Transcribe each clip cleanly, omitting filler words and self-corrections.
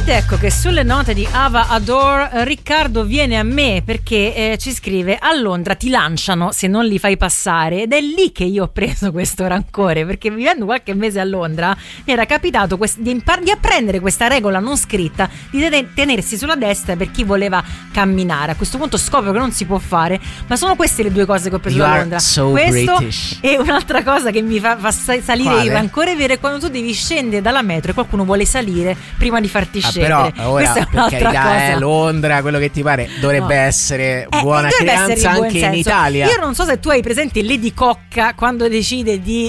Ed ecco che sulle note di Ava Adore Riccardo viene a me perché ci scrive: a Londra ti lanciano se non li fai passare, ed è lì che io ho preso questo rancore, perché vivendo qualche mese a Londra mi era capitato di apprendere questa regola non scritta di tenersi sulla destra per chi voleva camminare. A questo punto scopro che non si può fare, ma sono queste le due cose che ho preso a Londra. So questo British. E un'altra cosa che mi fa salire Quale? il rancore vero è quando tu devi scendere dalla metro e qualcuno vuole salire prima di farti scendere. Però ora, questa è un'altra cosa. Londra, quello che ti pare, dovrebbe essere buona dovrebbe creanza essere di buon anche in senso. Italia. Io non so se tu hai presente Lady Cocca quando decide di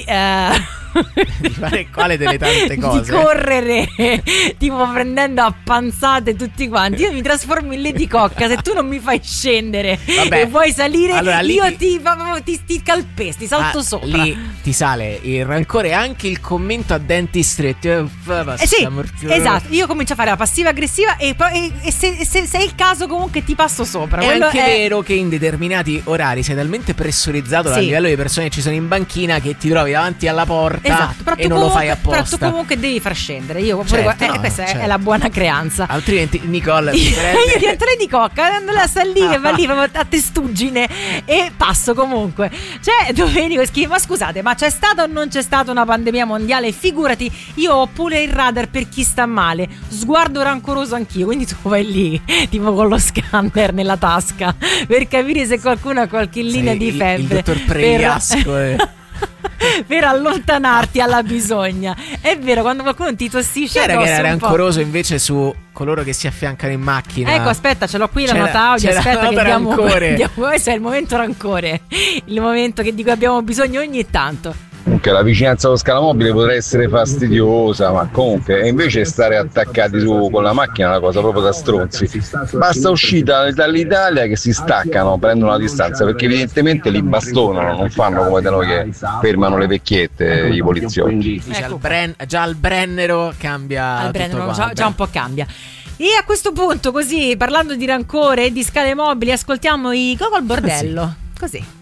di fare quale delle tante cose? Di correre tipo prendendo a panzate tutti quanti. Io mi trasformo in Lady Cocca. Se tu non mi fai scendere e vuoi salire, allora, io ti calpesti, salto sopra. Lì ti sale il rancore e anche il commento a denti stretti. Sì, esatto. Io comincio a fare la passiva aggressiva e se è il caso comunque ti passo sopra. È anche vero che in determinati orari sei talmente pressurizzato dal livello di persone che ci sono in banchina che ti trovi davanti alla porta. Esatto, e non lo fai apposta. Però tu comunque devi far scendere. Io questa certo. è la buona creanza. Altrimenti Nicole io divento Lady Cocca, la sta lì che va lì a testuggine e passo comunque. Cioè, Domenico scrive: ma scusate, ma c'è stata o non c'è stata una pandemia mondiale? Figurati, io ho pure il radar per chi sta male. Sguardo rancoroso anch'io. Quindi tu vai lì tipo con lo scanner nella tasca per capire se qualcuno ha qualche linea di febbre. Il dottor Pregliasco per allontanarti alla bisogna. È vero, quando qualcuno ti tossisce c'era che era rancoroso invece su coloro che si affiancano in macchina. Ecco, aspetta, ce l'ho qui la nota audio. Aspetta che diamo questo è il momento rancore, il momento di cui abbiamo bisogno ogni tanto. Comunque la vicinanza allo scalamobile potrà essere fastidiosa, ma comunque invece stare attaccati con la macchina è una cosa proprio da stronzi. Basta uscita dall'Italia che si staccano, prendono la distanza, perché evidentemente li bastonano, non fanno come da noi che fermano le vecchiette i poliziotti. Ecco. Già al Brennero cambia già un po' cambia. E a questo punto, così parlando di rancore e di scale mobili, ascoltiamo i Gogol Bordello. Così.